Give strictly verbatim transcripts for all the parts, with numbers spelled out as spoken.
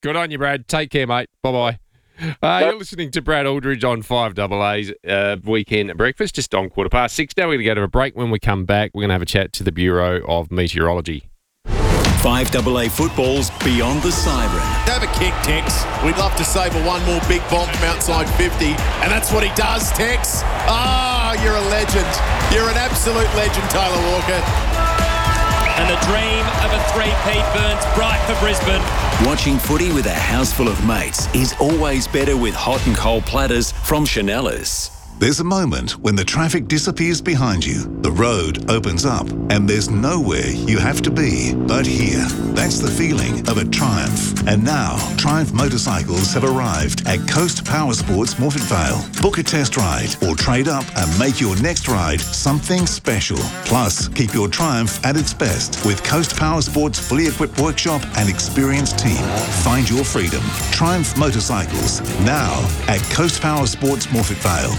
Good on you, Brad. Take care, mate. Bye-bye. Uh, you're listening to Brad Aldridge on five A A's uh, Weekend Breakfast, just on quarter past six. Now we're going to go to a break. When we come back, we're going to have a chat to the Bureau of Meteorology. five A A football's Beyond the Siren. Have a kick, Tex. We'd love to savour one more big bomb from outside fifty, and that's what he does, Tex. Ah, oh, you're a legend. You're an absolute legend, Taylor Walker. And the dream of a three-peat burns bright for Brisbane. Watching footy with a house full of mates is always better with hot and cold platters from Chanellas. There's a moment when the traffic disappears behind you, the road opens up, and there's nowhere you have to be but here. That's the feeling of a Triumph. And now, Triumph motorcycles have arrived at Coast Power Sports Morphett Vale. Book a test ride or trade up and make your next ride something special. Plus, keep your Triumph at its best with Coast Power Sports' fully equipped workshop and experienced team. Find your freedom. Triumph motorcycles, now at Coast Power Sports Morphett Vale.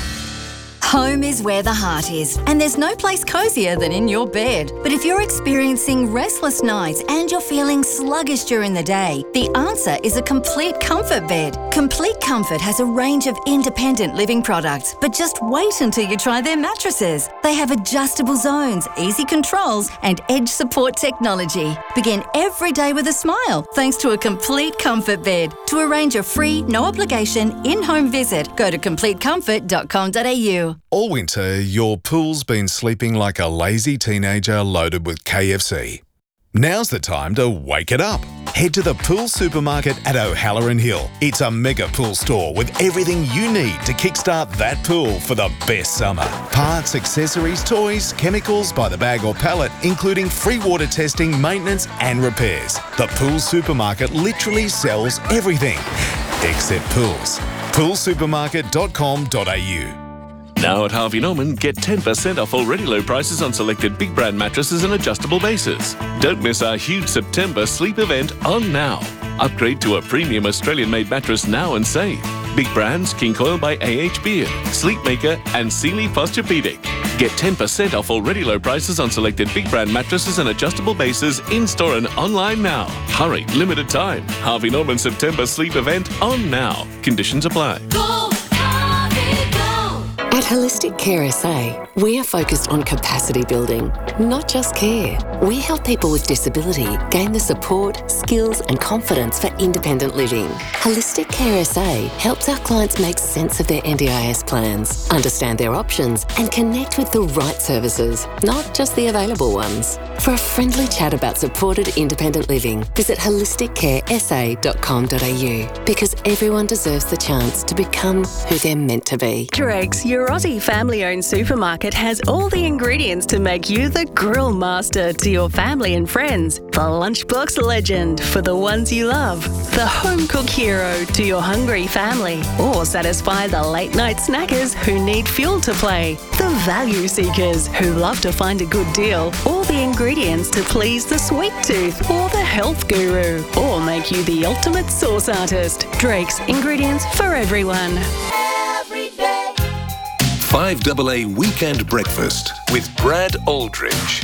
Home is where the heart is, and there's no place cozier than in your bed. But if you're experiencing restless nights and you're feeling sluggish during the day, the answer is a Complete Comfort bed. Complete Comfort has a range of independent living products, but just wait until you try their mattresses. They have adjustable zones, easy controls, and edge support technology. Begin every day with a smile thanks to a Complete Comfort bed. To arrange a free, no obligation, in-home visit, go to complete comfort dot com dot a u. All winter, your pool's been sleeping like a lazy teenager loaded with K F C. Now's the time to wake it up. Head to the Pool Supermarket at O'Halloran Hill. It's a mega pool store with everything you need to kickstart that pool for the best summer. Parts, accessories, toys, chemicals by the bag or pallet, including free water testing, maintenance and repairs. The Pool Supermarket literally sells everything, except pools. pool supermarket dot com dot a u. Now at Harvey Norman, get ten percent off already low prices on selected big brand mattresses and adjustable bases. Don't miss our huge September sleep event on now. Upgrade to a premium Australian-made mattress now and save. Big brands, King Coil by A H Beard, Sleepmaker and Sealy Posturepedic. Get ten percent off already low prices on selected big brand mattresses and adjustable bases in-store and online now. Hurry, limited time. Harvey Norman September sleep event on now. Conditions apply. Go, Harvey, go. At Holistic Care S A, we are focused on capacity building, not just care. We help people with disability gain the support, skills and confidence for independent living. Holistic Care S A helps our clients make sense of their N D I S plans, understand their options and connect with the right services, not just the available ones. For a friendly chat about supported independent living, visit holistic care s a dot com dot a u, because everyone deserves the chance to become who they're meant to be. Drake's, your Aussie family-owned supermarket, has all the ingredients to make you the grill master to your family and friends, the lunchbox legend for the ones you love, the home-cook hero to your hungry family, or satisfy the late-night snackers who need fuel to play, the value seekers who love to find a good deal, all the ingredients to please the sweet tooth or the health guru, or make you the ultimate sauce artist. Drake's, ingredients for everyone. Every day. five A A Weekend Breakfast with Brad Aldridge.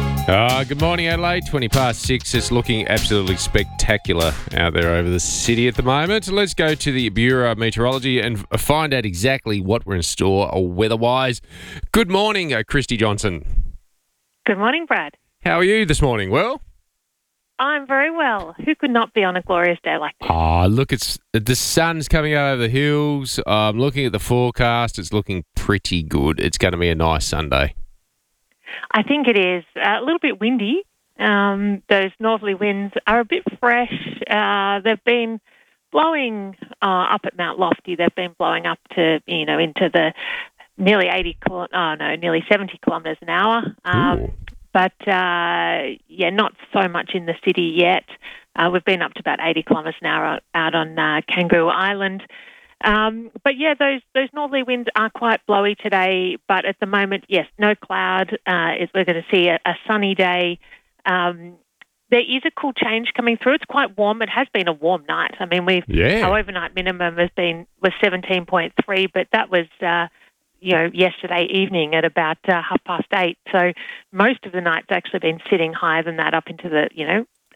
Uh, good morning, Adelaide. twenty past six. It's looking absolutely spectacular out there over the city at the moment. Let's go to the Bureau of Meteorology and find out exactly what we're in store weather-wise. Good morning, uh, Christy Johnson. Good morning, Brad. How are you this morning? Well? I'm very well. Who could not be on a glorious day like this? Oh, look, it's the sun's coming over the hills. I'm looking at the forecast. It's looking pretty good. It's going to be a nice Sunday. I think it is. Uh, a little bit windy. Um, those northerly winds are a bit fresh. Uh, they've been blowing uh, up at Mount Lofty. They've been blowing up to, you know, into the nearly eighty, kilo- oh no, nearly seventy kilometres an hour. Um, but, uh, yeah, not so much in the city yet. Uh, we've been up to about eighty kilometres an hour out on uh, Kangaroo Island. Um, but, yeah, those those northerly winds are quite blowy today. But at the moment, yes, no cloud. Uh, is we're going to see a, a sunny day. Um, there is a cool change coming through. It's quite warm. It has been a warm night. I mean, we've yeah. our overnight minimum has been was seventeen point three, but that was uh, you know yesterday evening at about uh, half past eight. So most of the night's actually been sitting higher than that, up into the you know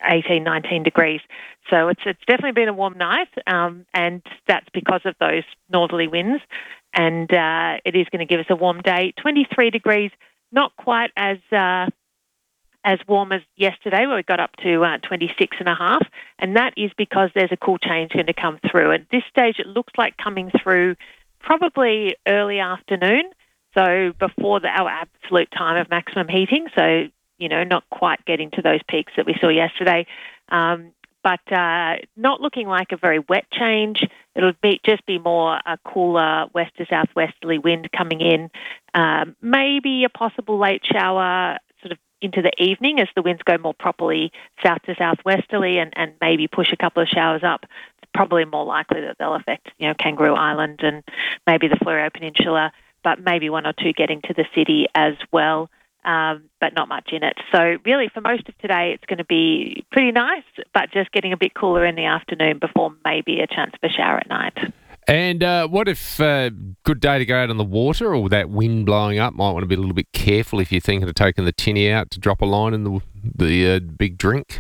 eighteen, nineteen degrees. So it's it's definitely been a warm night, um, and that's because of those northerly winds. And uh, it is going to give us a warm day. twenty-three degrees, not quite as uh, as warm as yesterday, where we got up to uh, twenty-six and a half, and that is because there's a cool change going to come through. At this stage, it looks like coming through probably early afternoon, so before the, our absolute time of maximum heating. So, you know, not quite getting to those peaks that we saw yesterday, um, but uh, not looking like a very wet change. It'll be just be more a cooler west to southwesterly wind coming in, um, maybe a possible late shower sort of into the evening as the winds go more properly south to southwesterly and, and maybe push a couple of showers up. It's probably more likely that they'll affect, you know, Kangaroo Island and maybe the Fleurieu Peninsula, but maybe one or two getting to the city as well. Um, but not much in it. So really for most of today, it's going to be pretty nice, but just getting a bit cooler in the afternoon before maybe a chance for a shower at night. And uh, what if uh, good day to go out on the water or that wind blowing up? Might want to be a little bit careful if you're thinking of taking the tinny out to drop a line in the the uh, big drink.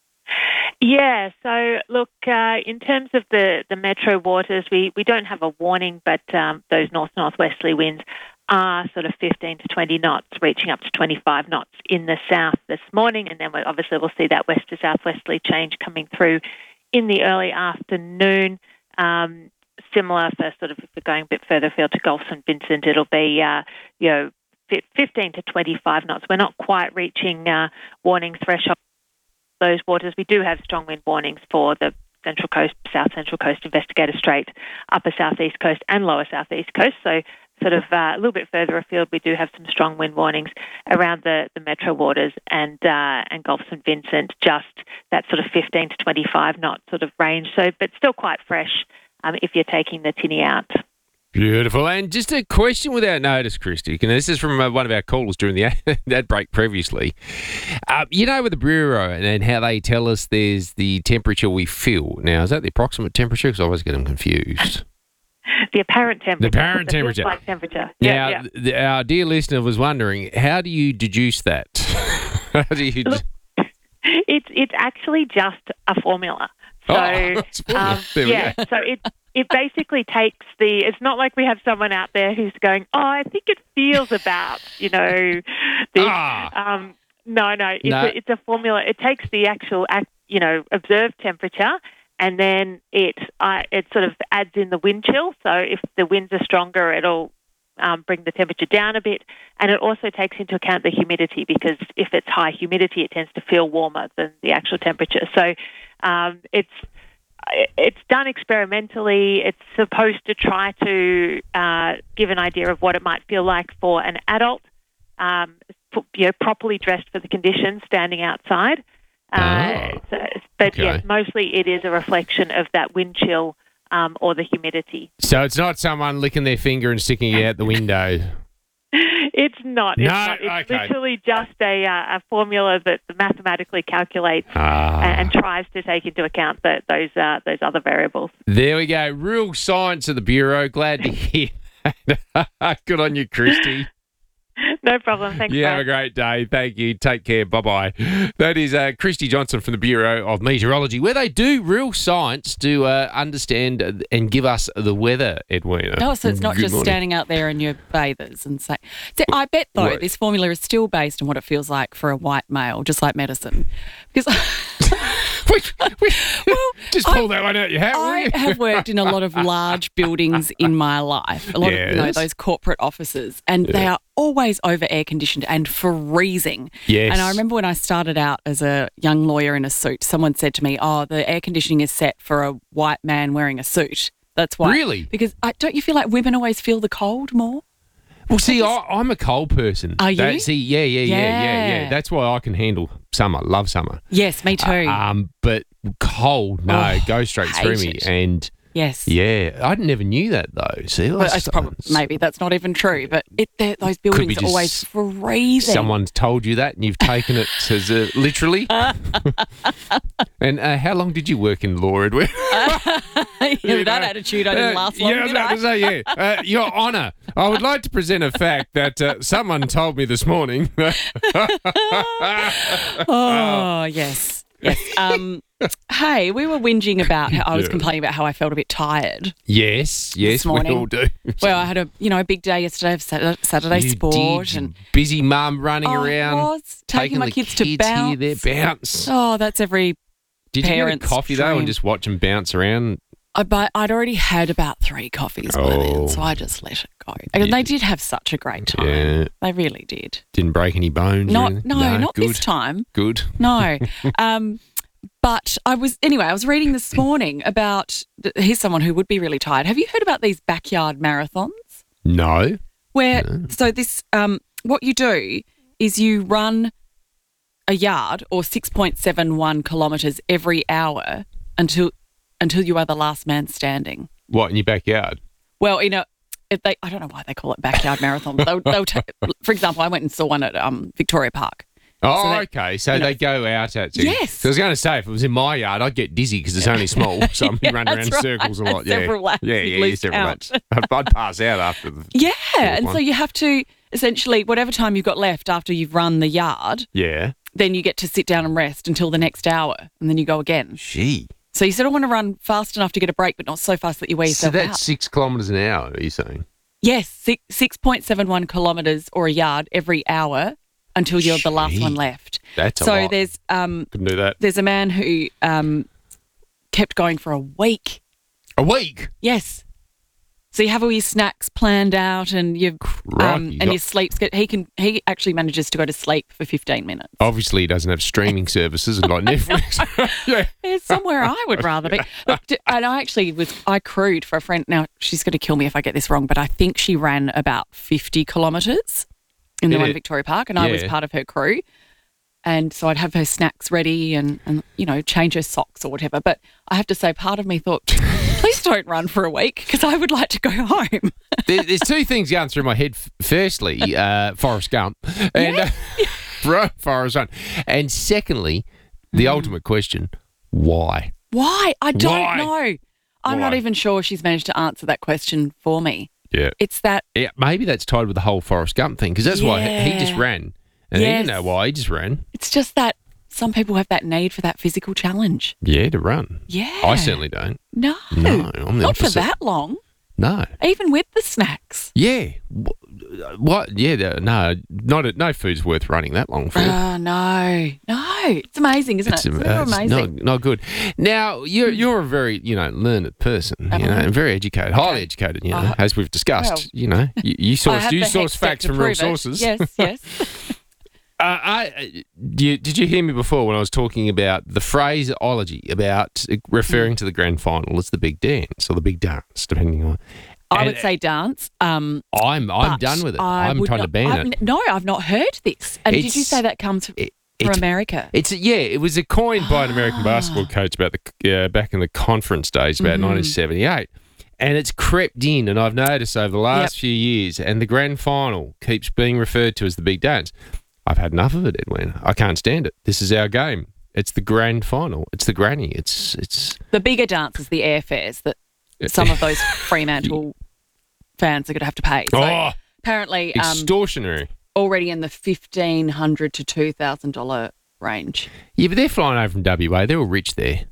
Yeah, so look, uh, in terms of the, the metro waters, we, we don't have a warning, but um, those north-northwesterly winds are sort of fifteen to twenty knots, reaching up to twenty-five knots in the south this morning, and then we obviously we'll see that west to southwesterly change coming through in the early afternoon. Um, similar for sort of if we're going a bit further afield to Gulf Saint Vincent, it'll be uh, you know fifteen to twenty-five knots. We're not quite reaching uh, warning threshold. Those waters, we do have strong wind warnings for the Central Coast, South Central Coast, Investigator Strait, Upper Southeast Coast, and Lower Southeast Coast. So sort of uh, a little bit further afield, we do have some strong wind warnings around the, the metro waters and uh, and Gulf Saint Vincent, just that sort of fifteen to twenty-five knot sort of range. So, but still quite fresh um, if you're taking the tinny out. Beautiful. And just a question without notice, Christy. And this is from uh, one of our callers during the ad break previously. Uh, you know, with the Bureau and, and how they tell us there's the temperature we feel. Now, is that the approximate temperature? Because I always get them confused. The apparent temperature. The apparent the temperature. Like temperature. Now, Yeah, yeah. The, our dear listener was wondering, how do you deduce that? how do you? Look, it's it's actually just a formula. So, oh, it's a formula. Um, There we yeah, go. so it it basically takes the. It's not like we have someone out there who's going, oh, I think it feels about, you know, this. Ah. Um, no, no, it's, No. A, it's a formula. It takes the actual, act, you know, observed temperature, and then it uh, it sort of adds in the wind chill. So if the winds are stronger, it'll um, bring the temperature down a bit, and it also takes into account the humidity, because if it's high humidity, it tends to feel warmer than the actual temperature. So um, it's it's done experimentally. It's supposed to try to uh, give an idea of what it might feel like for an adult, um, you know, properly dressed for the conditions, standing outside. Uh, Oh, so, but okay. yes, mostly it is a reflection of that wind chill um, or the humidity. So it's not someone licking their finger and sticking it out the window. It's not. It's No, not. It's okay. literally just a, uh, a formula that mathematically calculates Ah. and, and tries to take into account the, those uh, those other variables. There we go. Real science of the Bureau. Glad to hear that. Good on you, Christy. No problem. Thanks, You have a Brad. great day. Thank you. Take care. Bye-bye. That is uh, Christy Johnson from the Bureau of Meteorology, where they do real science to uh, understand and give us the weather, Edwina. No, so it's not Good just morning. standing out there in your bathers and say. See, I bet though What? this formula is still based on what it feels like for a white male, just like medicine, because. Just pull that one out your hat, will I you? have worked in a lot of large buildings in my life, a lot of you know Yes. those corporate offices, and they are always over air conditioned and freezing. Yes. And I remember when I started out as a young lawyer in a suit, someone said to me, "Oh, the air conditioning is set for a white man wearing a suit." That's why. Really? Because I, don't you feel like women always feel the cold more? Well, see, I, I'm a cold person. Are you? That- see, yeah, yeah, yeah, yeah, yeah, Yeah. That's why I can handle summer. Love summer. Yes, me too. Uh, um, but cold, no, Oh, go straight hate through me. it. And yes. yeah, I never knew that though. See, Well, that's it's probably, maybe that's not even true, but it, they're- those be buildings are just always freezing. someone's told you that, and you've taken it as uh, literally. And uh, how long did you work in law, Edwin? With that attitude, I didn't Uh, last long, Yeah, I was did about I? to say, yeah. Uh, Your Honour, I would like to present a fact that uh, someone told me this morning. Oh, yes. Yes. Um, hey, we were whinging about how I was Yeah. complaining about how I felt a bit tired. Yes, yes, This morning. we all do. Well, I had a you know a big day yesterday of Saturday, Saturday You sport did, and busy mum running Oh, I around, was taking my the kids to here, bounce. there, bounce. Oh, that's every Did you get a parent's coffee though, dream. and just watch them bounce around? I, but I'd already had about three coffees by Oh. then, so I just let it go. And they did have such a great time. Yeah. They really did. Didn't break any bones. or Not, anything? no, not good. this time. Good. No. um, but I was, anyway, I was reading this morning about, here's someone who would be really tired. Have you heard about these backyard marathons? No. Where, so this, um, what you do is you run a yard or six point seven one kilometres every hour until until you are the last man standing. What, in your backyard? Well, you know, if they, I don't know why they call it backyard marathon, but they'll, they'll ta- for example, I went and saw one at um, Victoria Park. Oh, So they- okay. So you know- they go out at Yes. So I was going to say, if it was in my yard, I'd get dizzy because it's only small, so I'm Yeah, running around in that's circles a right. lot. Yeah, Several laps, yeah, you yeah, lose several count. laps. I'd, I'd pass out after the. Yeah, fourth and one. so you have to essentially, whatever time you've got left after you've run the yard, Yeah. then you get to sit down and rest until the next hour, and then you go again. Gee. So you sort of want to run fast enough to get a break, but not so fast that you wear So yourself that's out. six kilometres an hour, are you saying? Yes, six six point seven one kilometres or a yard every hour until you're the last Gee. one left. That's a so lot. there's um Couldn't do that. there's a man who um kept going for a week. A week? Yes. So you have all your snacks planned out, and you um, Crikey. and your sleep. He can he actually manages to go to sleep for fifteen minutes. Obviously, he doesn't have streaming services and like Netflix. yeah. It's somewhere I would rather be. Look, d- and I actually was I crewed for a friend. Now she's going to kill me if I get this wrong, but I think she ran about fifty kilometres in the Yeah. one at Victoria Park, and I was Yeah. part of her crew. And so I'd have her snacks ready and, and, you know, change her socks or whatever. But I have to say, part of me thought, please don't run for a week because I would like to go home. There, there's two things going through my head. Firstly, uh, Forrest Gump, and uh, bro, Forrest Gump, and secondly, the ultimate question: why? Why? I don't Why? know. I'm not Why? even sure she's managed to answer that question for me. Yeah, It's that, yeah. Maybe that's tied with the whole Forrest Gump thing because that's why he, he just Yeah. ran, and he didn't Yes. know why he just ran. it's just that some people have that need for that physical challenge. Yeah, to run. Yeah. I certainly don't. No. No, I'm the Not for opposite. that long, No. even with the snacks. Yeah. Wh- What? Yeah. the- No. Not a, no food's worth running that long for. Oh, no. No. It's amazing, isn't It's, it? It's uh, it's amazing. not, not good. Now you're you're a very you know learned person, you Am know, I? and very educated, highly educated, you know, Uh, as we've discussed. well, you know, you, you I source have you the source hex facts to from real prove it. sources. Yes, yes. Uh, I do you, did you hear me before when I was talking about the phraseology about referring to the grand final as the big dance or the big dance, depending on. I And would say dance. Um, I'm I'm but done with it. I I'm would trying to not- ban I've it. n- No, I've not heard this. And did you It's- say that comes from it- it's- America? It's yeah, it was a coined by an Ah. American basketball coach about the uh, back in the conference days, about Mm-hmm. nineteen seventy-eight, and it's crept in. And I've noticed over the last Yep. few years, and the grand final keeps being referred to as the big dance. I've had enough of it, Edwin. I can't stand it. This is our game. It's the grand final. It's the granny. It's it's. The bigger dance is the airfares that some of those Fremantle fans are going to have to pay. So oh, apparently, um, extortionary. already in the fifteen hundred to two thousand dollar range. Yeah, but they're flying over from W A. They're all rich there.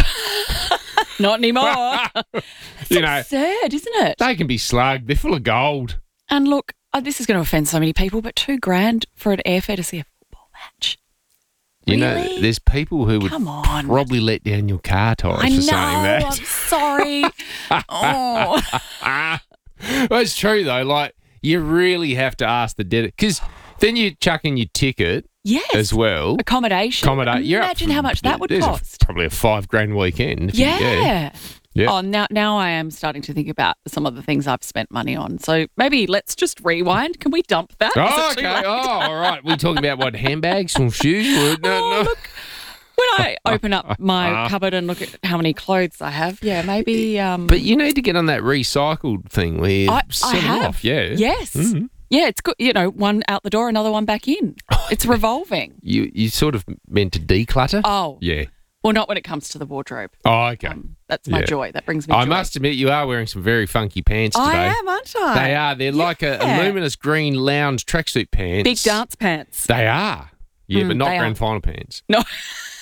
Not anymore. It's You know, absurd, isn't it? they can be slugged. They're full of gold. And look, oh, this is going to offend so many people, but two grand for an airfare to see a football match. You know, Really? there's people who would Come on. probably let down your car tyres I for know. saying that. I'm sorry. oh. Well, it's true though. Like you really have to ask the debtor because then you chuck in your ticket Yes. as well. Accommodation. Accommodate. you're up Imagine for- how much that would there's a- cost. probably a five grand weekend. if you- Yeah. yeah. Yeah. Oh, now now I am starting to think about some of the things I've spent money on. So maybe let's just rewind. Can we dump that? Is Oh, it too okay. late? Oh, all right. We talking about what handbags or shoes? Or, no, Oh, no. look, when I open up my cupboard and look at how many clothes I have, yeah, maybe. Um, But you need to get on that recycled thing where you I, sell I them have. off. Yeah. Yes. Mhm. Yeah, it's good. You know, one out the door, another one back in. It's revolving. You you sort of meant to declutter. Oh, Yeah. well, not when it comes to the wardrobe. Oh, okay. Um, that's my Yeah. joy. That brings me I joy. must admit, you are wearing some very funky pants today. I am, aren't I? They are. They're like a, a Yeah. luminous green lounge tracksuit pants. Big dance pants. They are. Yeah, Mm, but not they grand are. final pants. No.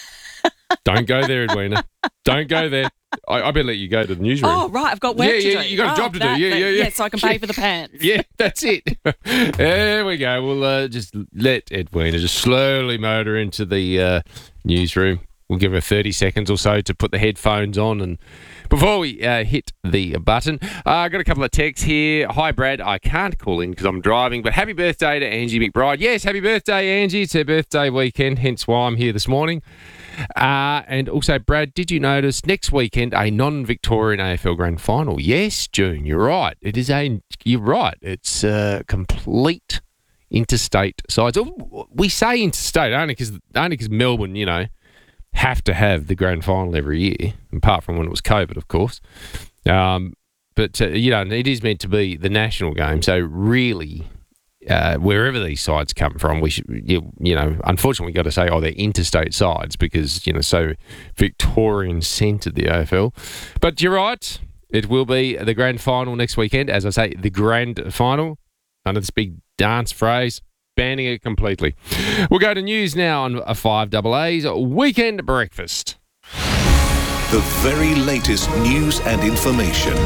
Don't go there, Edwina. Don't go there. I, I better let you go to the newsroom. Oh, right. I've got work yeah, to yeah, do. you got a oh, job to that, do. Yeah, that, yeah, yeah. Yeah, so I can pay for the pants. Yeah, that's it. There we go. We'll uh, just let Edwina just slowly motor into the uh, newsroom. We'll give her thirty seconds or so to put the headphones on. And before we uh, hit the button, uh, I got a couple of texts here. Hi, Brad. I can't call in because I'm driving, but happy birthday to Angie McBride. Yes, happy birthday, Angie. It's her birthday weekend, hence why I'm here this morning. Uh, and also, Brad, did you notice next weekend a non-Victorian A F L Grand Final? Yes, June, you're right. It is a. You're right. It's a complete interstate sides. We say interstate only because only because Melbourne, you know, have to have the grand final every year, apart from when it was COVID, of course. Um, but, uh, you know, it is meant to be the national game. So really, uh, wherever these sides come from, we should, you, you know, unfortunately, we've got to say, oh, they're interstate sides because, you know, so Victorian-centred, the A F L. But you're right. It will be the grand final next weekend. As I say, the grand final, under this big dance phrase, banning it completely. We'll go to news now on a five double A's Weekend Breakfast. The very latest news and information.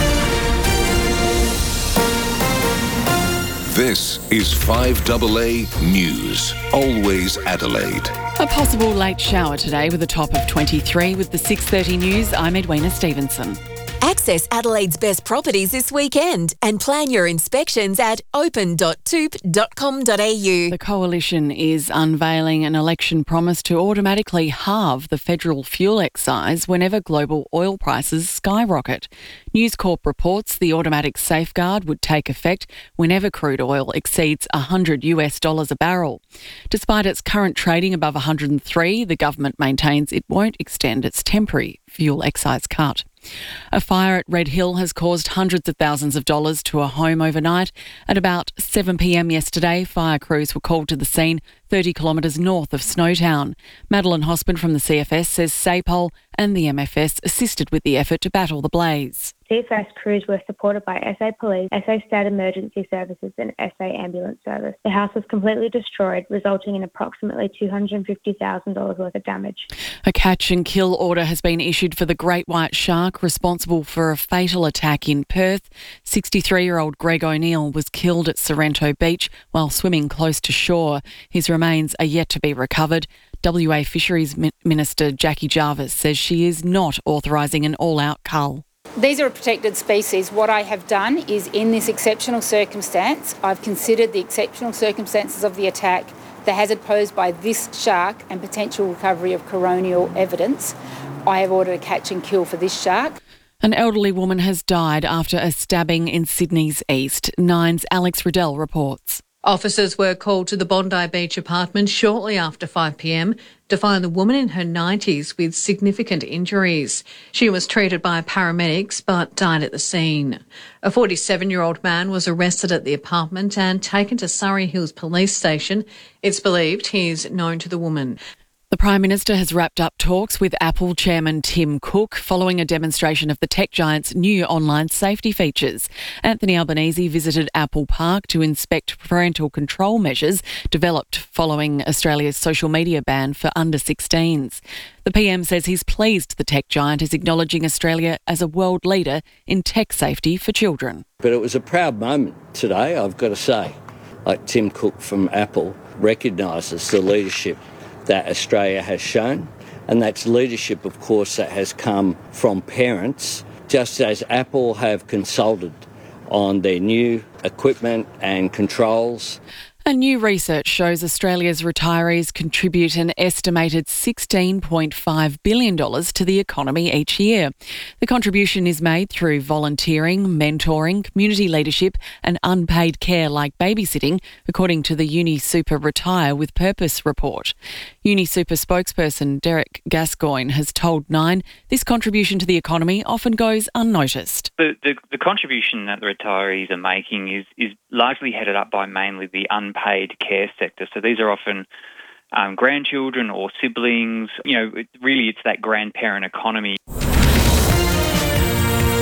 This is five double A News. Always Adelaide. A possible late shower today with a top of twenty-three. With the six thirty news, I'm Edwina Stevenson. Access Adelaide's best properties this weekend and plan your inspections at open dot toop dot com dot a u. The Coalition is unveiling an election promise to automatically halve the federal fuel excise whenever global oil prices skyrocket. News Corp reports the automatic safeguard would take effect whenever crude oil exceeds one hundred US dollars a barrel. Despite its current trading above one hundred three, the government maintains it won't extend its temporary fuel excise cut. A fire at Red Hill has caused hundreds of thousands of dollars to a home overnight. At about seven p.m. yesterday, fire crews were called to the scene thirty kilometres north of Snowtown. Madeline Hospen from the C F S says SAPOL and the M F S assisted with the effort to battle the blaze. C F S crews were supported by S A Police, S A State Emergency Services and S A Ambulance Service. The house was completely destroyed, resulting in approximately two hundred fifty thousand dollars worth of damage. A catch and kill order has been issued for the great white shark responsible for a fatal attack in Perth. sixty-three-year-old Greg O'Neill was killed at Sorrento Beach while swimming close to shore. His remains are yet to be recovered. W A Fisheries Minister Jackie Jarvis says she is not authorising an all-out cull. These are a protected species. What I have done is, in this exceptional circumstance, I've considered the exceptional circumstances of the attack, the hazard posed by this shark and potential recovery of coronial evidence. I have ordered a catch and kill for this shark. An elderly woman has died after a stabbing in Sydney's east. Nine's Alex Riddell reports. Officers were called to the Bondi Beach apartment shortly after five p.m. to find the woman in her nineties with significant injuries. She was treated by paramedics but died at the scene. A forty-seven-year-old man was arrested at the apartment and taken to Surrey Hills Police Station. It's believed he's known to the woman. The Prime Minister has wrapped up talks with Apple Chairman Tim Cook following a demonstration of the tech giant's new online safety features. Anthony Albanese visited Apple Park to inspect parental control measures developed following Australia's social media ban for under sixteens. The P M says he's pleased the tech giant is acknowledging Australia as a world leader in tech safety for children. But it was a proud moment today, I've got to say. Like Tim Cook from Apple recognises the leadership that Australia has shown, and that's leadership, of course, that has come from parents, just as Apple have consulted on their new equipment and controls. A new research shows Australia's retirees contribute an estimated sixteen point five billion dollars to the economy each year. The contribution is made through volunteering, mentoring, community leadership and unpaid care like babysitting, according to the UniSuper Retire with Purpose report. UniSuper spokesperson Derek Gascoigne has told Nine this contribution to the economy often goes unnoticed. The, the, the contribution that the retirees are making is, is largely headed up by mainly the unpaid paid care sector. So these are often um, grandchildren or siblings. You know, it, really it's that grandparent economy. Now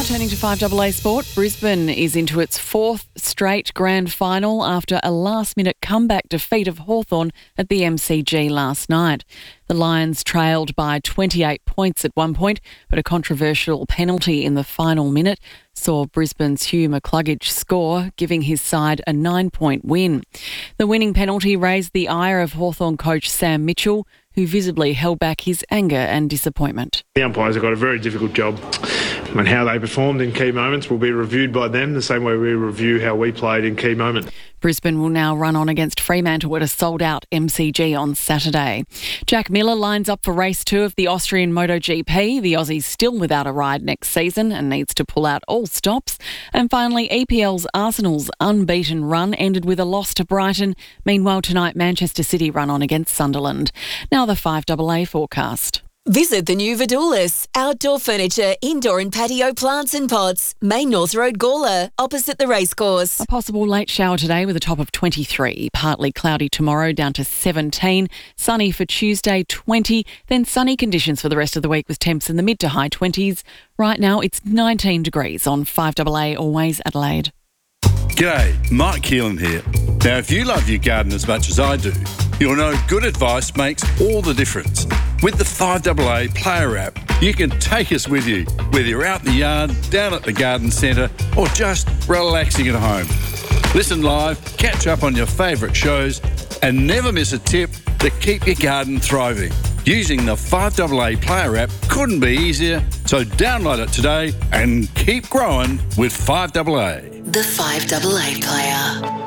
turning to five A A sport, Brisbane is into its fourth straight grand final after a last-minute comeback defeat of Hawthorn at the M C G last night. The Lions trailed by twenty-eight points at one point, but a controversial penalty in the final minute saw Brisbane's Hugh McCluggage score, giving his side a nine-point win. The winning penalty raised the ire of Hawthorn coach Sam Mitchell, who visibly held back his anger and disappointment. The umpires have got a very difficult job, and how they performed in key moments will be reviewed by them the same way we review how we played in key moments. Brisbane will now run on against Fremantle at a sold-out M C G on Saturday. Jack Miller lines up for race two of the Austrian MotoGP. The Aussie's still without a ride next season and needs to pull out all stops. And finally, E P L's Arsenal's unbeaten run ended with a loss to Brighton. Meanwhile, tonight, Manchester City run on against Sunderland. Now the five A A forecast. Visit the new Vidulis, outdoor furniture, indoor and patio plants and pots. Main North Road, Gawler, opposite the racecourse. A possible late shower today with a top of twenty-three. Partly cloudy tomorrow, down to seventeen. Sunny for Tuesday, twenty. Then sunny conditions for the rest of the week with temps in the mid to high twenties. Right now, it's nineteen degrees on five A A, Always Adelaide. G'day, Mike Keelan here. Now, if you love your garden as much as I do, you'll know good advice makes all the difference. With the five A A Player app, you can take us with you, whether you're out in the yard, down at the garden centre, or just relaxing at home. Listen live, catch up on your favourite shows, and never miss a tip to keep your garden thriving. Using the five A A Player app couldn't be easier, so download it today and keep growing with five A A. The five A A Player.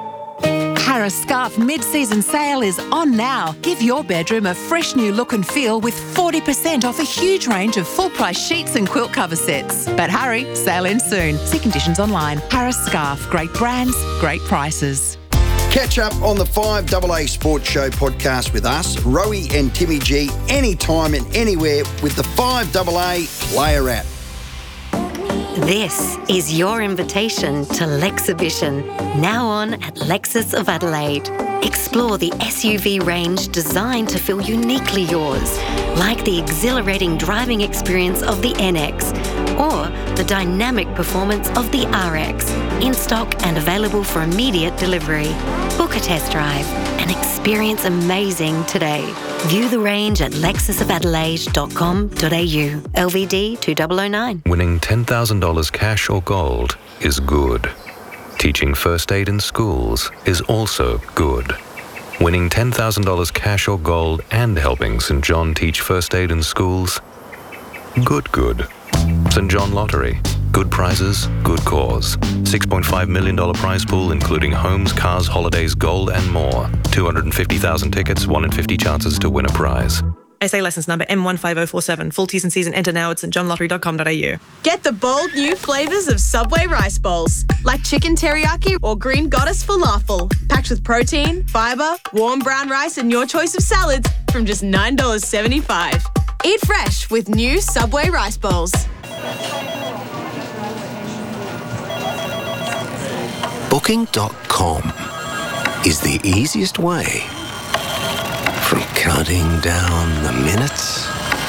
Harris Scarf mid-season sale is on now. Give your bedroom a fresh new look and feel with forty percent off a huge range of full-price sheets and quilt cover sets. But hurry, sale ends soon. See conditions online. Harris Scarf, great brands, great prices. Catch up on the five A A Sports Show podcast with us, Rowie and Timmy G, anytime and anywhere with the five A A Player app. This is your invitation to Lexibition, now on at Lexus of Adelaide. Explore the S U V range designed to feel uniquely yours, like the exhilarating driving experience of the N X or the dynamic performance of the R X, in stock and available for immediate delivery. Book a test drive and experience amazing today. View the range at lexus of adelaide dot com dot a u. L V D two thousand nine. Winning ten thousand dollars cash or gold is good. Teaching first aid in schools is also good. Winning ten thousand dollars cash or gold and helping Saint John teach first aid in schools? Good, good. Saint John Lottery. Good prizes, good cause. six point five million dollars prize pool including homes, cars, holidays, gold and more. two hundred fifty thousand tickets, one in fifty chances to win a prize. S A licence number M one five zero four seven. Full T's and C's and enter now at st john lottery dot com dot a u. Get the bold new flavours of Subway rice bowls, like chicken teriyaki or green goddess falafel. Packed with protein, fibre, warm brown rice and your choice of salads from just nine dollars seventy-five. Eat fresh with new Subway rice bowls. Booking dot com is the easiest way from counting down the minutes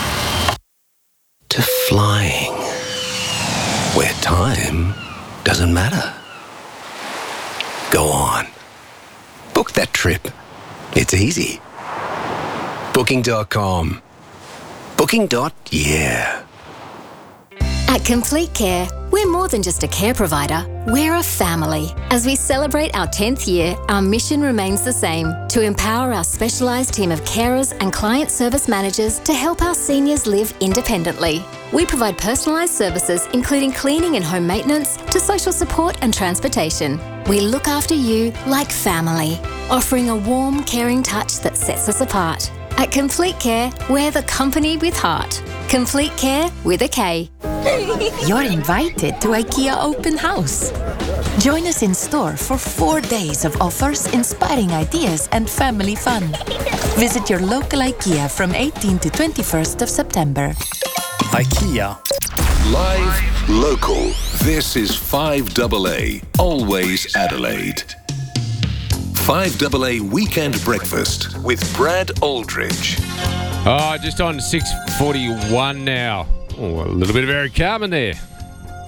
to flying where time doesn't matter. Go on. Book that trip. It's easy. Booking dot com. Booking. Yeah. At Complete Care, we're more than just a care provider, we're a family. As we celebrate our tenth year, our mission remains the same, to empower our specialised team of carers and client service managers to help our seniors live independently. We provide personalised services including cleaning and home maintenance to social support and transportation. We look after you like family, offering a warm, caring touch that sets us apart. At Complete Care, we're the company with heart. Complete Care with a K. You're invited to IKEA Open House. Join us in store for four days of offers, inspiring ideas and family fun. Visit your local IKEA from eighteenth to twenty-first of September. IKEA. Live, local. This is five A A, Always Adelaide. five A A Weekend Breakfast with Brad Aldridge. Oh, just on six forty-one now. Oh, a little bit of Eric Carmen there.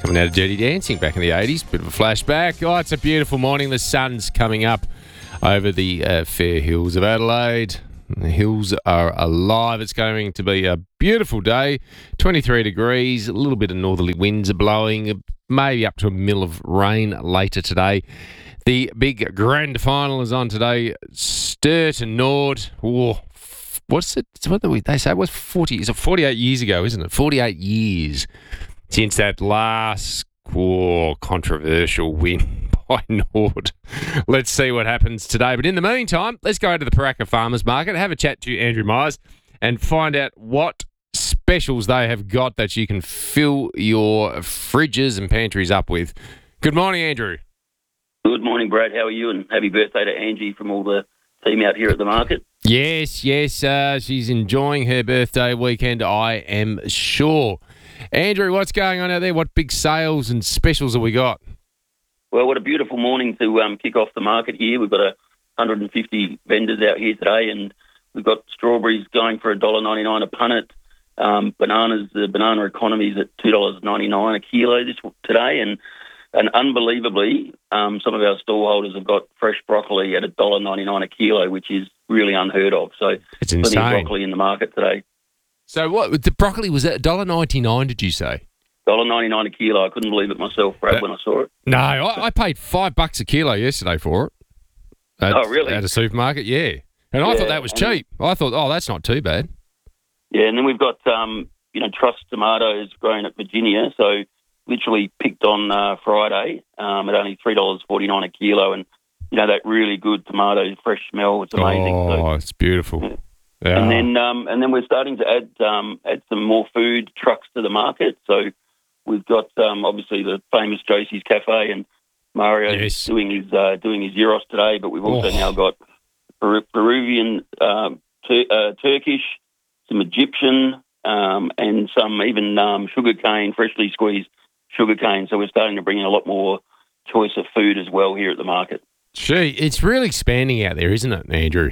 Coming out of Dirty Dancing back in the eighties. Bit of a flashback. Oh, it's a beautiful morning. The sun's coming up over the uh, fair hills of Adelaide. The hills are alive. It's going to be a beautiful day. twenty-three degrees. A little bit of northerly winds are blowing. Maybe up to a mill of rain later today. The big grand final is on today. Sturt and Nord. Oh, what's it? What do we, they say it was forty. It's forty-eight years ago, isn't it? forty-eight years since that last oh, controversial win by Nord. Let's see what happens today. But in the meantime, let's go to the Paraka Farmers Market, have a chat to Andrew Myers, and find out what specials they have got that you can fill your fridges and pantries up with. Good morning, Andrew. Good morning, Brad. How are you? And happy birthday to Angie from all the team out here at the market. Yes, yes. Uh, she's enjoying her birthday weekend, I am sure. Andrew, what's going on out there? What big sales and specials have we got? Well, what a beautiful morning to um, kick off the market here. We've got a one hundred fifty vendors out here today, and we've got strawberries going for one dollar ninety-nine a punnet. Um, bananas, the banana economy is at two dollars ninety-nine a kilo this today, and and unbelievably, um, some of our stallholders have got fresh broccoli at one dollar ninety-nine a kilo, which is really unheard of. So it's plenty insane. of broccoli in the market today. So what? The broccoli was at one dollar ninety-nine, did you say? one dollar ninety-nine a kilo. I couldn't believe it myself, Brad, that, when I saw it. No, I, I paid five bucks a kilo yesterday for it. At, oh, really? At a supermarket, yeah. And I yeah, thought that was cheap. I thought, oh, that's not too bad. Yeah, and then we've got, um, you know, Trust tomatoes grown at Virginia. So literally picked on uh, Friday um, at only three dollars forty-nine a kilo. And, you know, that really good tomato, fresh smell. It's amazing. Oh, so, it's beautiful. Yeah. Yeah. And then um, and then we're starting to add um, add some more food trucks to the market. So we've got um, obviously the famous Josie's Cafe, and Mario yes. doing his uh, doing his gyros today. But we've also oh. now got Peru- Peruvian, um, tur- uh, Turkish, some Egyptian, um, and some even um, sugarcane, freshly squeezed sugarcane. So we're starting to bring in a lot more choice of food as well here at the market. Gee, it's really expanding out there, isn't it, Andrew?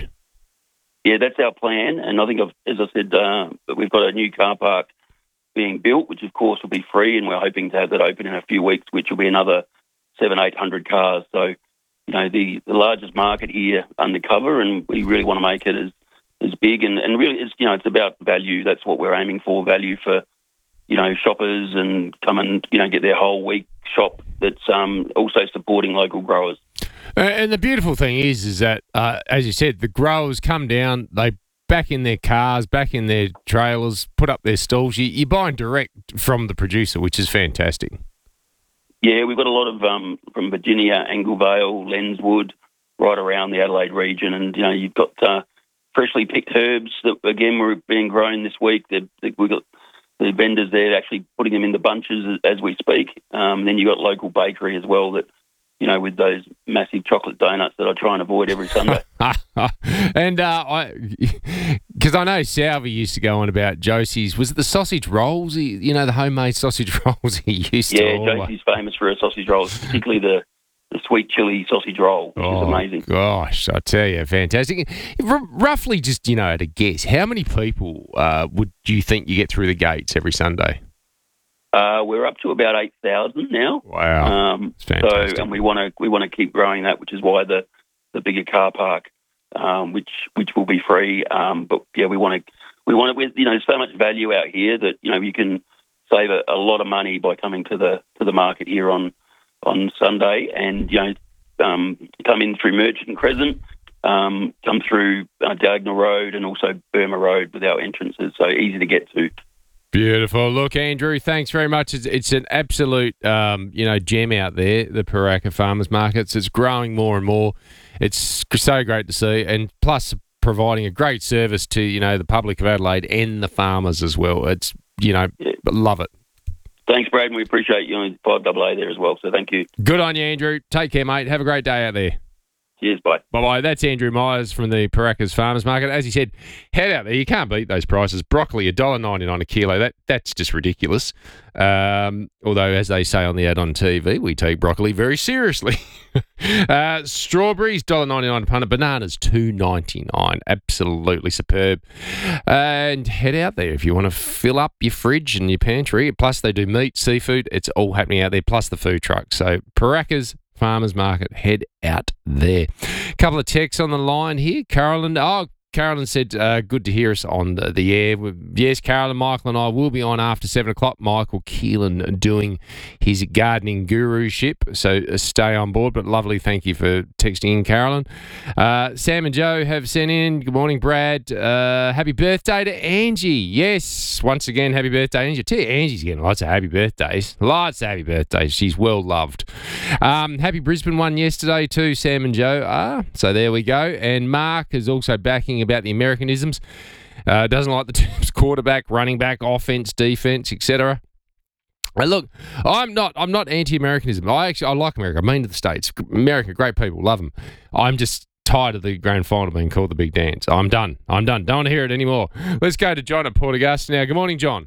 Yeah, that's our plan, and I think, I've, as I said, uh, that we've got a new car park being built, which of course will be free, and we're hoping to have that open in a few weeks, which will be another seven, eight hundred cars. So, you know, the, the largest market here undercover, and we really want to make it as as big, and, and really, it's you know, it's about value. That's what we're aiming for, value for you know shoppers, and come and you know get their whole week shop. That's um, also supporting local growers. And the beautiful thing is, is that, uh, as you said, the growers come down, they back in their cars, back in their trailers, put up their stalls. You, you're buying direct from the producer, which is fantastic. Yeah, we've got a lot of, um, from Virginia, Anglevale, Lenswood, right around the Adelaide region. And, you know, you've got uh, freshly picked herbs that, again, were being grown this week. They're, they, we've got the vendors there actually putting them in the bunches as, as we speak. Um, then you've got local bakery as well that, you know, with those massive chocolate donuts that I try and avoid every Sunday. and uh, I, because I know Salvi used to go on about Josie's. Was it the sausage rolls? He, you know, the homemade sausage rolls he used yeah, to. Yeah, Josie's famous for her sausage rolls, particularly the, the sweet chili sausage roll, which oh, is amazing. Gosh, I tell you, fantastic. R- roughly, just you know, at a guess, how many people uh, would do you think you get through the gates every Sunday? Uh, we're up to about eight thousand now. Wow, um, that's fantastic. So, and we want to we want to keep growing that, which is why the, the bigger car park, um, which which will be free. Um, but yeah, we want to we want to you know so much value out here that you know you can save a, a lot of money by coming to the to the market here on on Sunday, and you know um, come in through Merchant Crescent, um, come through uh, Diagonal Road, and also Burma Road with our entrances, so easy to get to. Beautiful. Look, Andrew, thanks very much. It's, it's an absolute, um, you know, gem out there, the Paraka Farmers Markets. It's growing more and more. It's so great to see, and plus providing a great service to, you know, the public of Adelaide and the farmers as well. It's, you know, yeah. love it. Thanks, Brad, and we appreciate you on five double A there as well, so thank you. Good on you, Andrew. Take care, mate. Have a great day out there. Cheers, bye. Bye-bye. That's Andrew Myers from the Paracas Farmers Market. As he said, head out there. You can't beat those prices. Broccoli, one dollar ninety-nine a kilo. That That's just ridiculous. Um, although, as they say on the ad on T V, we take broccoli very seriously. uh, strawberries, one dollar ninety-nine a punnet. Bananas, two dollars ninety-nine. Absolutely superb. And head out there if you want to fill up your fridge and your pantry. Plus, they do meat, seafood. It's all happening out there, plus the food truck. So, Paracas Farmers Market, head out there. A couple of texts on the line here. Carolyn, oh, Carolyn said, uh, good to hear us on the, the air. Yes, Carolyn, Michael and I will be on after seven o'clock. Michael Keelan doing his gardening guruship, so uh, stay on board. But lovely, thank you for texting in, Carolyn. Uh, Sam and Joe have sent in, good morning, Brad. Uh, happy birthday to Angie. Yes, once again, happy birthday, Angie. I tell you, Angie's getting lots of happy birthdays. Lots of happy birthdays. She's well loved. Um, happy Brisbane one yesterday too, Sam and Joe are. So there we go. And Mark is also backing about the Americanisms. Uh, doesn't like the terms quarterback, running back, offense, defense, et cetera. And look, I'm not I'm not anti-Americanism. I actually I like America. I've been to the States. America, great people, love them. I'm just tired of the grand final being called the big dance. I'm done. I'm done. Don't want to hear it anymore. Let's go to John at Port Augusta now. Good morning, John.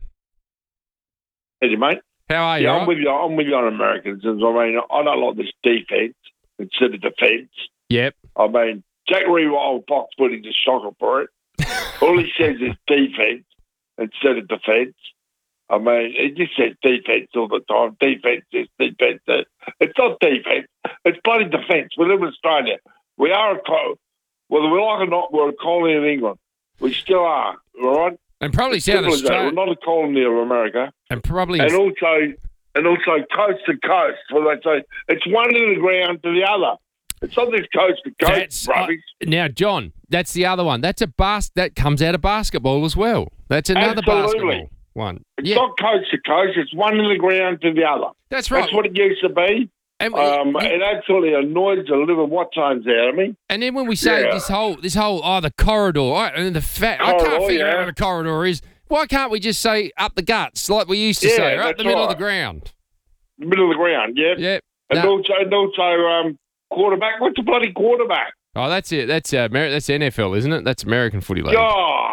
Hey, mate. How are you? Yeah, I'm right? with you. I'm with you on Americanisms. I mean, I don't like this defense instead of defense. Yep. I mean, Jack Rewald Fox footage is shocking for it. All he says is defense instead of defense. I mean, he just says defense all the time. Defense is defense. It's not defense. It's bloody defense. We live in Australia. We are a co- whether we like it or not, we're a colony of England. We still are, all right? And probably It's South simple as that. Australia. We're not a colony of America. And probably And also, and also coast to coast. Where they say it's one in the ground to the other. It's not this coast to coast That's, rubbish. uh, now, John, that's the other one. That's a bas- That comes out of basketball as well. That's another Absolutely. basketball one. It's Yeah. not coast to coast. It's one in the ground to the other. That's right. That's what it used to be. And, um, it absolutely annoys the living what's-names out of me. And then when we say Yeah. this whole, this whole, oh, the corridor, oh, and the fat, I can't Corridor, figure out yeah. where the corridor is. Why can't we just say up the guts like we used to Yeah, say, right up that's the middle of right. the ground? The middle of the ground, yeah. Yep. And No. also, and also um, quarterback. What's a bloody quarterback? Oh, that's it. That's uh, Amer- that's N F L, isn't it? That's American Footy League. Oh,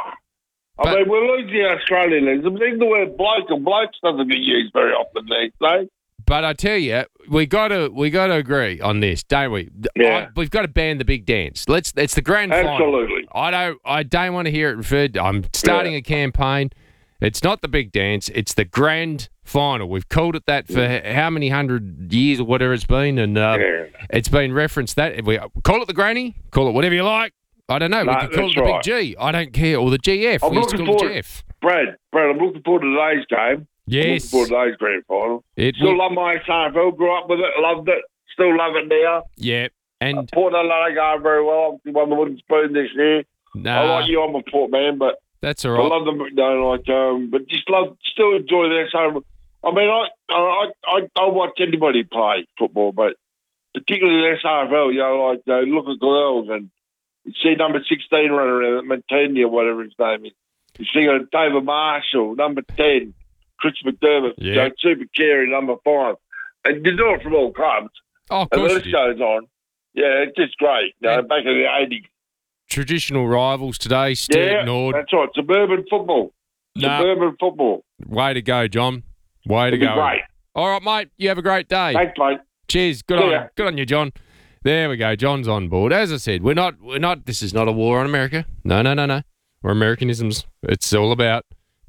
I mean, we're losing Australianism. Even the word bloke and blokes doesn't get used very often these days. But I tell you, we got to we got to agree on this, don't we? Yeah. I, we've got to ban the big dance. Let's. It's the grand final. Absolutely. I don't. I don't want to hear it referred. I'm starting Yeah. a campaign. It's not the big dance. It's the grand final. We've called it that for h- how many hundred years or whatever it's been, and uh, Yeah. it's been referenced that. If we call it the granny, call it whatever you like. I don't know. No, we could call it that's the right. big G. I don't care. Or the G F. I'm we used to looking call it forward- G F. Brad, Brad, I'm looking forward to today's game. I'm looking Yes. forward to today's grand final. It Still will- love my S R F L. Grew up with it. Loved it. Still love it now. Yeah. And Port Adelaide going very well. Obviously won the wooden spoon this year. Nah, I like you. I'm a Port man, but that's all I right. love them. No, like, um, but just love, still enjoy their home. I mean, I, I, I, I watch anybody play football, but particularly the S R F L. You know, like uh, look at girls and you see number sixteen running around, Mantegna or whatever his name is. You see uh, David Marshall, number ten, Chris McDermott, Yeah. you know, Super Carey, number five, and you do it from all clubs. Oh, of and course this you do. goes on. Yeah, it's just great. You know, And- back in the eighties. Traditional rivals today still Yeah, ignored. that's right. Suburban football. Nah. Suburban football. Way to go, John. Way to It'll be go. great. All right, mate. You have a great day. Thanks, mate. Cheers. Good See on ya. you. Good on you, John. There we go. John's on board. As I said, we're not we're not this is not a war on America. No, no, no, no. We're Americanisms. It's all about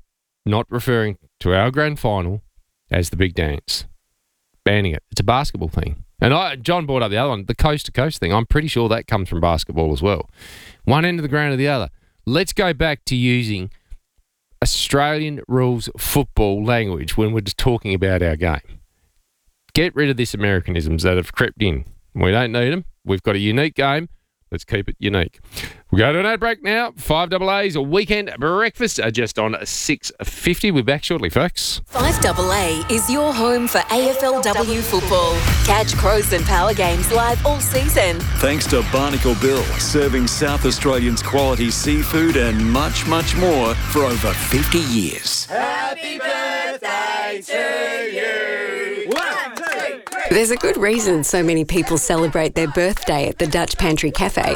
not referring to our grand final as the big dance. Banning it. It's a basketball thing. And I John brought up the other one, the coast to coast thing. I'm pretty sure that comes from basketball as well. One end of the ground to the other. Let's go back to using Australian rules football language when we're just talking about our game. Get rid of this Americanisms that have crept in. We don't need them. We've got a unique game. Let's keep it unique. We'll go to an ad break now. Five double A's, a weekend breakfast are just on six fifty. We're back shortly, folks. five double A is your home for A F L W football. Catch Crows and Power games live all season. Thanks to Barnacle Bill, serving South Australians quality seafood and much, much more for over fifty years. Happy birthday to you. One, two, three. There's a good reason so many people celebrate their birthday at the Dutch Pantry Cafe.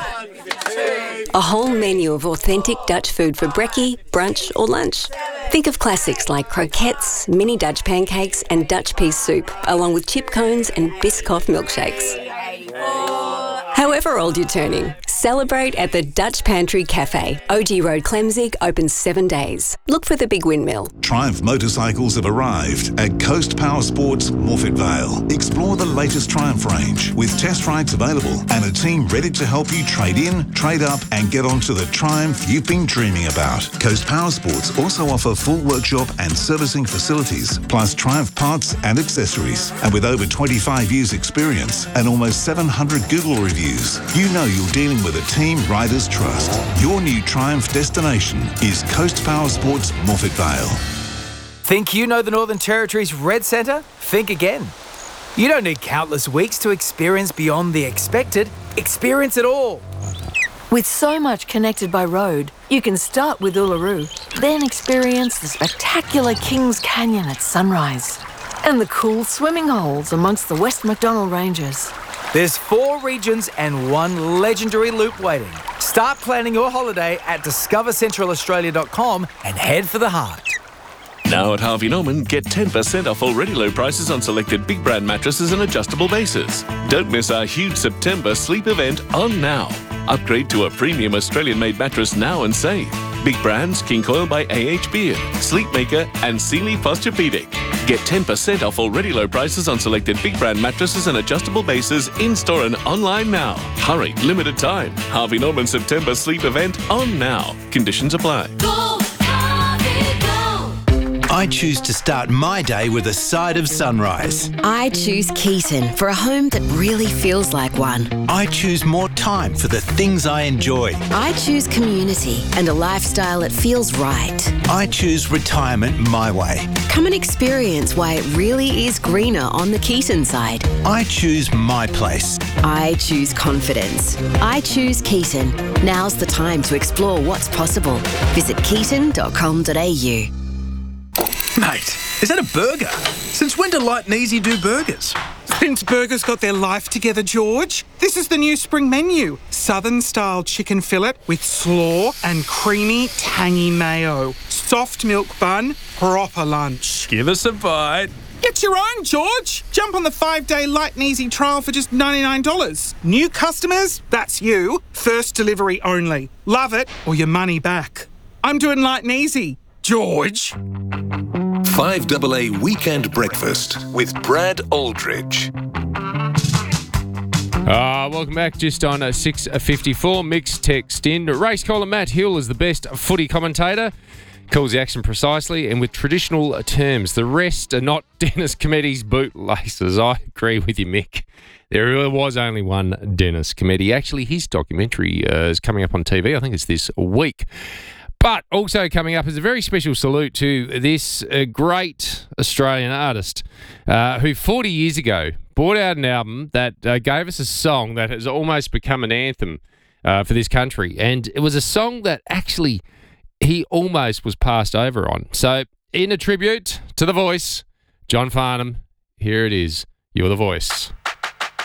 A whole menu of authentic Dutch food for brekkie, brunch or lunch. Think of classics like croquettes, mini Dutch pancakes and Dutch pea soup, along with chip cones and Biscoff milkshakes. However old you're turning, celebrate at the Dutch Pantry Cafe. O G Road, Clemzig, open seven days. Look for the big windmill. Triumph motorcycles have arrived at Coast Power Sports, Morphett Vale. Explore the latest Triumph range with test rides available and a team ready to help you trade in, trade up and get onto the Triumph you've been dreaming about. Coast Power Sports also offer full workshop and servicing facilities, plus Triumph parts and accessories. And with over twenty-five years experience and almost seven hundred Google reviews, you know you're dealing with a team riders trust. Your new Triumph destination is Coast Power Sports, Morphett Vale. Think you know the Northern Territory's Red Centre? Think again. You don't need countless weeks to experience beyond the expected. Experience it all. With so much connected by road, you can start with Uluru, then experience the spectacular Kings Canyon at sunrise and the cool swimming holes amongst the West MacDonnell Ranges. There's four regions and one legendary loop waiting. Start planning your holiday at discover central australia dot com and head for the heart. Now at Harvey Norman, get ten percent off already low prices on selected big brand mattresses and adjustable bases. Don't miss our huge September sleep event on now. Upgrade to a premium Australian-made mattress now and save. Big brands, King Coil by A H Beard, Sleepmaker and Sealy Posturepedic. Get ten percent off already low prices on selected big brand mattresses and adjustable bases in-store and online now. Hurry, limited time. Harvey Norman September sleep event on now. Conditions apply. Go, Harvey, go. I choose to start my day with a side of sunrise. I choose Keaton for a home that really feels like one. I choose more time for the things I enjoy. I choose community and a lifestyle that feels right. I choose retirement my way. Come and experience why it really is greener on the Keaton side. I choose my place. I choose confidence. I choose Keaton. Now's the time to explore what's possible. Visit keaton dot com dot a u. Mate, is that a burger? Since when do Light and Easy do burgers? Since burgers got their life together, George. This is the new spring menu. Southern-style chicken fillet with slaw and creamy, tangy mayo. Soft milk bun, proper lunch. Give us a bite. Get your own, George. Jump on the five-day Light and Easy trial for just ninety-nine dollars. New customers, that's you. First delivery only. Love it or your money back. I'm doing Light and Easy. George. five A A Weekend Breakfast with Brad Aldridge. Uh, welcome back. Just on uh, six fifty-four. Mix text in. Race caller Matt Hill is the best footy commentator. Calls the action precisely and with traditional terms. The rest are not Dennis Committee's bootlaces. I agree with you, Mick. There really was only one Dennis Committee. Actually, his documentary uh, is coming up on T V. I think it's this week. But also coming up is a very special salute to this uh, great Australian artist uh, who forty years ago brought out an album that uh, gave us a song that has almost become an anthem uh, for this country. And it was a song that actually he almost was passed over on. So in a tribute to The Voice, John Farnham, here it is, You're the Voice.